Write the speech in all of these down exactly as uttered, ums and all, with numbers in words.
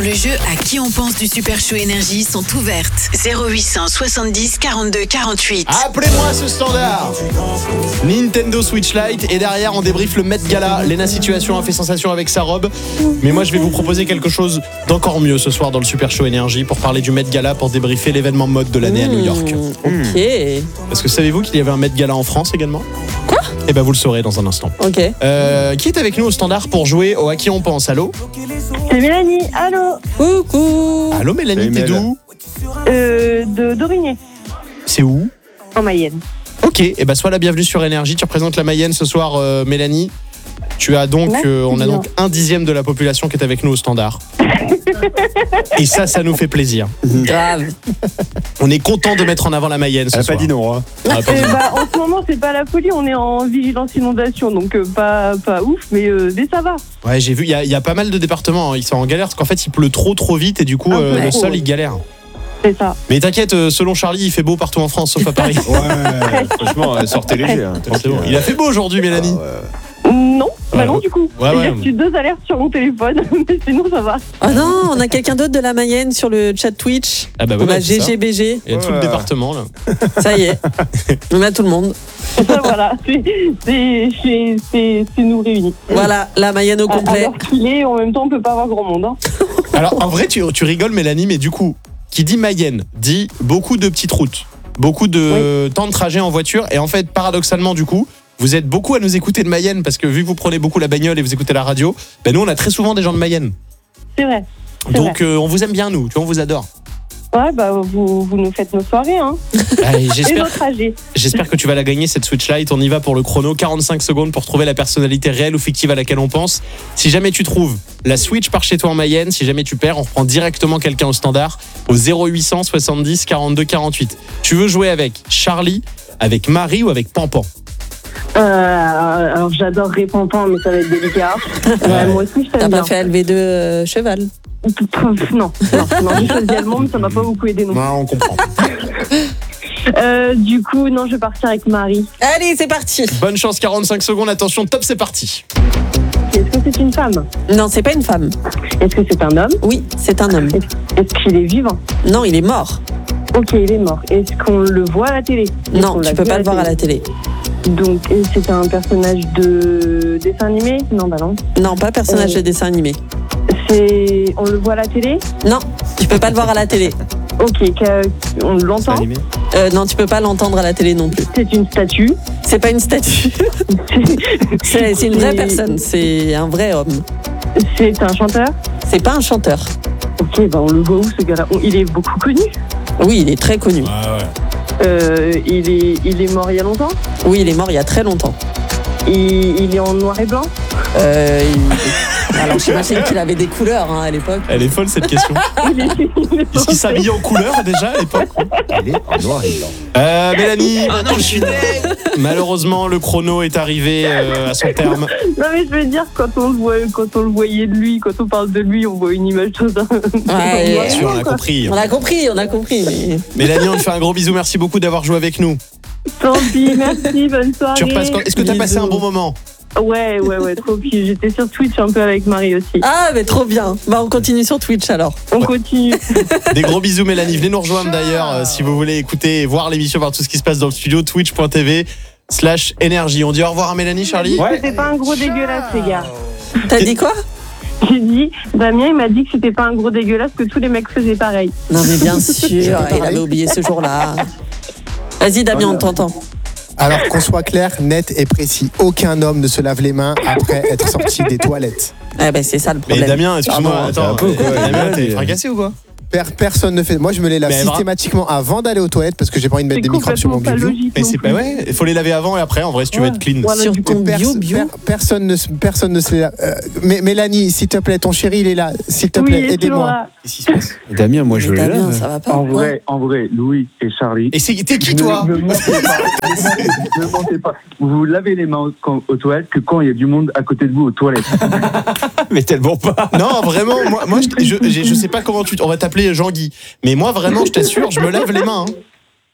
le jeu à qui on pense du Super Show Énergie sont ouvertes. zéro huit cent soixante-dix quarante-deux quarante-huit. Appelez-moi ce standard. Nintendo Switch Lite et derrière on débriefe le Met Gala. Léna Situation a fait sensation avec sa robe. Mais moi je vais vous proposer quelque chose d'encore mieux ce soir dans le Super Show Énergie pour parler du Met Gala, pour débriefer l'événement mode de l'année mmh, à New York. Ok. Parce que savez-vous qu'il y avait un Met Gala en France également ? Quoi ? Eh ben vous le saurez dans un instant. Ok. Euh, qui est avec nous au standard pour jouer au À qui on pense ? Allô ? C'est Mélanie, allô. Coucou. Allô Mélanie, Salut, t'es Mel. d'où ? Euh, de d'Origné, C'est où ? en Mayenne. Ok, et eh ben sois la bienvenue sur Énergie. Tu représentes la Mayenne ce soir, euh, Mélanie. Tu as donc, euh, on a donc un dixième de la population qui est avec nous au standard. Et ça, ça nous fait plaisir. Grave. On est content de mettre en avant la Mayenne ce Elle a soir. pas dit non, hein. Elle a pas dit Euh, non. bah, en ce moment, c'est pas la folie, on est en vigilance inondation, donc euh, pas, pas ouf, mais, euh, mais ça va. Ouais, j'ai vu, il y, a- il y a pas mal de départements, hein, ils sont en galère parce qu'en fait, il pleut trop trop vite et du coup, Un peu euh, le trop, sol, ouais. il galère. C'est ça. Mais t'inquiète, euh, selon Charlie, il fait beau partout en France, sauf à Paris. Ouais, franchement, euh, sortez léger. Hein. C'est bon. Il a fait beau aujourd'hui, Mélanie. Ah, ouais. Non, bah Ouais, non, ouais. du coup. Ouais, ouais. J'ai reçu deux alertes sur mon téléphone, mais sinon ça va. Oh non, on a quelqu'un d'autre de la Mayenne sur le chat Twitch. Ah bah ouais, On a ouais, c'est ça. G G B G. Il y a tout le Ouais. département là. Ça y est. On a tout le monde. Ça, voilà, c'est, c'est, c'est, c'est, c'est nous réunis. Voilà, la Mayenne au À- complet. Alors qu'il est, en même temps, on peut pas avoir grand monde. Hein. Alors en vrai, tu, tu rigoles, Mélanie, mais du coup, qui dit Mayenne dit beaucoup de petites routes, beaucoup de temps de trajet en voiture, et en fait, paradoxalement, du coup, vous êtes beaucoup à nous écouter de Mayenne parce que vu que vous prenez beaucoup la bagnole et vous écoutez la radio, ben nous on a très souvent des gens de Mayenne. C'est vrai. C'est Donc euh, on vous aime bien nous, tu vois, on vous adore. Ouais, bah vous, vous nous faites nos soirées, hein. Allez, Et j'espère, nos trajets. j'espère que tu vas la gagner cette Switch Lite. On y va pour le chrono, quarante-cinq secondes pour trouver la personnalité réelle ou fictive à laquelle on pense. Si jamais tu trouves la Switch par chez toi en Mayenne, si jamais tu perds, on reprend directement quelqu'un au standard au zéro huit cent soixante-dix quarante-deux quarante-huit. Tu veux jouer avec Charlie, avec Marie ou avec Pampan? Euh, alors j'adore Répampan, mais ça va être délicat. Euh, moi aussi, je T'as t'aime pas bien. fait L V deux euh, cheval. Non, non, non, j'ai choisi allemand, mais ça m'a pas beaucoup aidé non plus. Non, on comprend. Euh, du coup, non, je vais partir avec Marie. Allez, c'est parti. Bonne chance, quarante-cinq secondes, attention, top, c'est parti. Est-ce que c'est une femme? Non, c'est pas une femme. Est-ce que c'est un homme? Oui, c'est un homme. Est-ce qu'il est vivant? Non, il est mort. Ok, il est mort. Est-ce qu'on le voit à la télé? Est-ce Non, qu'on l'a tu peux vu pas le voir à la télé. Donc, et c'est un personnage de dessin animé? Non, bah non. Non, pas personnage Euh. de dessin animé. C'est... On le voit à la télé? Non, tu peux pas le voir à la télé. Ok, que- on C'est l'entend? animé. Euh, non, tu peux pas l'entendre à la télé non plus. C'est une statue. C'est pas une statue. C'est c'est une vraie personne. C'est un vrai homme. C'est un chanteur? C'est pas un chanteur. Ok, bah on le voit où ce gars-là? On- Il est beaucoup connu. Oui, il est très connu. Euh, il, est, il est mort il y a longtemps. Oui, il est mort il y a très longtemps. Il, il est en noir et blanc. Euh, il- Alors, j'imagine qu'il avait des couleurs hein, à l'époque. Elle est folle cette question. Il est, il est Est-ce qu'il s'habillait en couleur déjà à l'époque? Il est en noir et blanc. Euh, Mélanie, malheureusement le chrono est arrivé euh, à son terme. Non mais je veux dire, quand on le voit, quand on le voyait de lui, quand on parle de lui, on voit une image de ça. Ouais, Bien sûr, on a compris. On a compris, on a compris. Mais... Mélanie, on te fait un gros bisou, merci beaucoup d'avoir joué avec nous. Tant pis, merci, bonne soirée. Tu repasses quand- Est-ce que tu as passé un bon moment? Ouais, ouais, ouais, trop pis. J'étais sur Twitch un peu avec Marie aussi. Ah, mais trop bien. Bah, on continue sur Twitch alors. On continue. Des gros bisous Mélanie, venez nous rejoindre d'ailleurs euh, si vous voulez écouter et voir l'émission, voir tout ce qui se passe dans le studio, twitch point t v slash énergie. On dit au revoir à Mélanie, Charlie? Ouais. C'était pas un gros dégueulasse, les gars. T'as dit quoi? J'ai dit, Damien, il m'a dit que c'était pas un gros dégueulasse, que tous les mecs faisaient pareil. Non, mais bien sûr, il avait oublié ce jour-là. Vas-y, Damien, on t'entend. Alors qu'on soit clair, net et précis, aucun homme ne se lave les mains après être sorti des toilettes. Eh ben, c'est ça le Mais problème. Damien, excuse-moi, Ah non, attends, c'est un peu, quoi. euh, Damien, t'es Mais- fracassé ou quoi? Per- personne ne fait. Moi, je me les lave Mais systématiquement avant d'aller aux toilettes parce que j'ai pas envie de mettre C'est des microbes sur complètement mon pas bio. logique. Mais non c'est plus. pas ouais, il faut les laver avant et après en vrai si tu veux Ouais. être clean. Voilà, Sur du ton coup, bio, Perso- bio. per- personne ne, se- personne ne se lave. Euh, mais Mélanie, s'il te plaît, ton chéri, il est là. S'il te Oui, plaît, il est toujours aidez-moi. là. Qu'est-ce qui se passe? Damien, moi je Mais le Damien, lave. ça va pas. En ou quoi vrai, en vrai, Louis et Charlie. Et c'est t'es qui ne- toi? Ne mentez pas. Ne mentez pas. Vous vous lavez les mains quand- aux toilettes que quand il y a du monde à côté de vous aux toilettes. Mais tellement pas. Non, vraiment, moi, moi je, je, je, je sais pas comment tu. On va t'appeler Jean-Guy. Mais moi, vraiment, je t'assure, je me lave les mains. hein.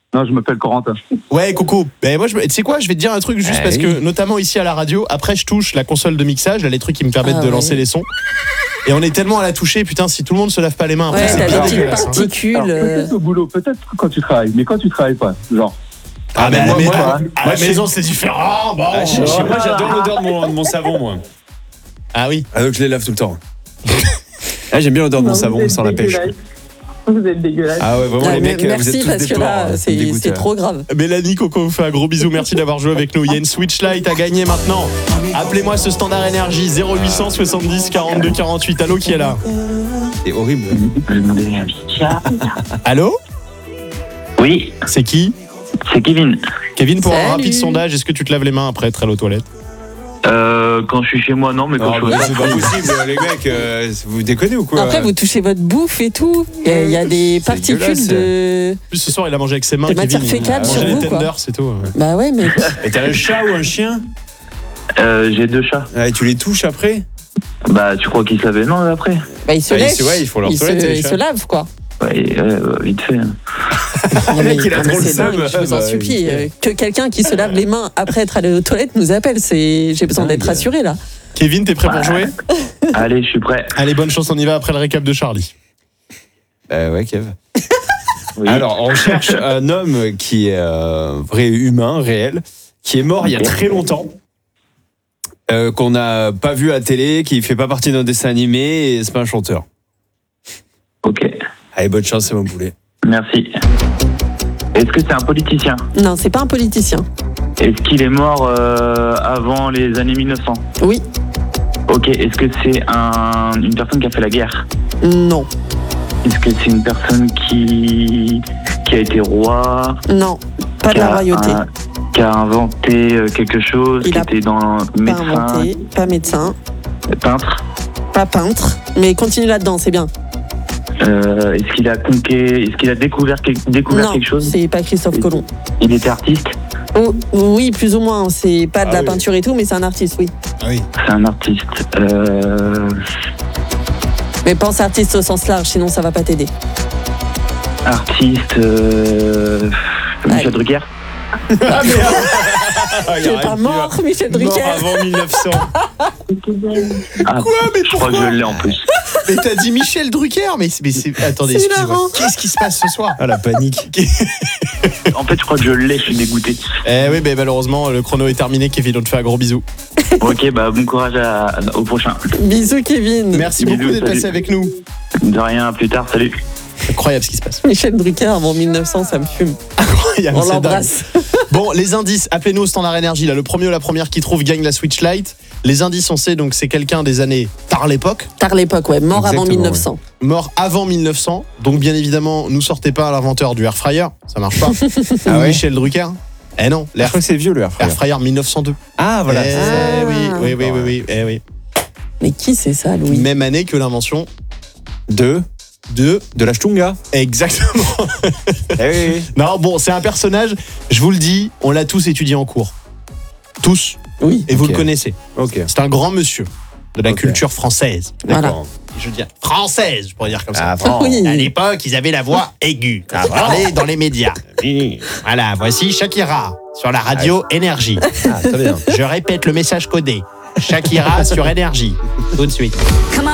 Non, je m'appelle Corentin. Ouais, Coco. Ben moi, je, tu sais quoi, je vais te dire un truc juste Ah parce oui. que, notamment ici à la radio, après je touche la console de mixage, là, les trucs qui me permettent Ah de ouais. lancer les sons. Et on est tellement à la toucher, putain, si tout le monde se lave pas les mains, après, Ouais, c'est t'as des pas petites dégueulasse, hein. particules. Alors, euh, peut-être au boulot, peut-être quand tu travailles, mais quand tu travailles pas, genre. Ah, mais à la, moi, mais- moi, à- moi, à la chez- maison, c'est différent. Bon. Ah, chez, chez moi, j'adore l'odeur de mon, de mon savon, moi. Ah oui. Ah, donc je les lave tout le temps. Ah, j'aime bien l'odeur de mon Non, savon vous êtes sans la pêche. dégueulasse. Vous êtes dégueulasse. Ah ouais, vraiment, ah, les mais mecs, vous merci êtes tous parce des que porcs, là, euh, c'est dégoûtants. c'est trop grave. Mélanie, Coco vous fait un gros bisou. Merci d'avoir joué avec nous. Il y a une Switch Lite à gagner maintenant. Appelez-moi ce standard énergie zéro huit cent soixante-dix quarante-deux quarante-huit. Allô, qui est là? C'est horrible. Allô? Oui, C'est qui? c'est Kevin. Kevin, pour un Salut. rapide sondage, est-ce que tu te laves les mains après être allé aux toilettes? Euh, quand je suis chez moi, non, mais quand Non, je suis bah, au c'est pas possible, les mecs. euh, vous déconnez ou quoi? Après, vous touchez votre bouffe et tout. Il y a, il y a des C'est particules dégueulasse. de. En plus, ce soir, il a mangé avec ses mains. Des matières Kevin. Il a fécales mangé sur les vous, quoi. tenders, c'est tout. ouais. Bah ouais, mais. Et t'as un chat ou un chien? euh, j'ai deux chats. Ah, et tu les touches après? Bah, tu crois qu'ils se lavaient? Non, après. Bah, ils se Ah, ils lèchent. se- ouais, ils font leur ils toilette, se, les ils chats. se lavent, quoi. Ouais, ouais, ouais, vite fait. hein. Non, mais, il a non, trop mais le c'est seum. dingue, je vous en Bah, supplie. il- euh, Que quelqu'un qui se lave les mains après être allé aux toilettes nous appelle. C'est... J'ai besoin d'être Dingue. rassuré, là. Kevin, t'es prêt pour jouer? Allez, je suis prêt. Allez, bonne chance, on y va après le récap de Charlie. Euh, ouais, Kev. Oui. Alors, on cherche un homme qui est euh, vrai humain, réel, qui est mort il y a Ok. très longtemps, euh, qu'on n'a pas vu à la télé, qui fait pas partie d'un dessin animé, et c'est pas un chanteur. Ok, Allez, bonne chance, c'est mon boulet. merci. Est-ce que c'est un politicien? Non, c'est pas un politicien. Est-ce qu'il est mort euh, avant les années mille neuf cents? Oui. Ok, est-ce que c'est un, une personne qui a fait la guerre? Non. Est-ce que c'est une personne qui, qui a été roi? Non. Pas de qui la a royauté. un- qui a inventé euh, quelque chose, Il qui a était dans Pas médecin, inventé. Pas médecin. peintre? Pas peintre. Mais continue là-dedans, c'est bien. Euh, est-ce qu'il a conqué, est-ce qu'il a découvert, quel- découvert Non, quelque chose? c'est pas Christophe Colomb. Il était artiste? Oh, oui, plus ou moins. C'est pas de Ah la oui. peinture et tout, mais c'est un artiste, oui. Ah oui. C'est un artiste. Euh, Mais pense artiste au sens large, sinon ça va pas t'aider. artiste. Euh, Allez. Michel Drucker? Ah, Tu es pas mort, Michel Mort Drucker. avant mille neuf cents. Ah, Quoi, mais je crois que je l'ai en plus. Mais t'as dit Michel Drucker, mais, c'est- mais c'est. Attendez, C'est excusez-moi. hilarant. Qu'est-ce qui se passe ce soir? Ah, la panique. En fait, je crois que je l'ai, je suis dégoûté. Eh oui, mais malheureusement, le chrono est terminé. Kevin, on te fait un gros bisou. Ok, bah bon courage à- au prochain. Bisous, Kevin. Merci Bisous, beaucoup d'être salut. passé avec nous. De rien, à plus tard, salut. Incroyable ce qui se passe. Michel Drucker avant mille neuf cents, ça me fume. Incroyable, On c'est l'embrasse. dingue. Bon, les indices, appelez-nous au standard énergie. Là, le premier ou la première qui trouve gagne la Switch Lite. Les indices, on sait donc c'est quelqu'un des années tard l'époque, Tard l'époque, ouais. Mort avant Exactement, mille neuf cents. mort avant mille neuf cents. Donc bien évidemment, nous sortez pas l'inventeur du air fryer, ça marche pas. Ah ouais. Michel Drucker. Eh non, Je l'air crois que c'est vieux, le air fryer. air fryer mille neuf cent deux. Ah, voilà. Eh Ah. oui, oui, oui, oui, oui, eh oui. Mais qui c'est ça, Louis? Même année que l'invention De, de. de la Stunga. Exactement. Eh oui. Non, bon, c'est un personnage, je vous le dis, on l'a tous étudié en cours. Tous. Oui. Et vous Ok. le connaissez. Ok. C'est un grand monsieur de la Ok. culture française. Voilà. D'accord. Je veux dire, française, je pourrais dire comme ça. Ah, bon. Oui. À l'époque, ils avaient la voix aiguë. À parler dans les médias. Voilà, voici Shakira sur la radio Énergie. Ah, très bien. Je répète le message codé. Shakira sur Énergie. Tout de suite.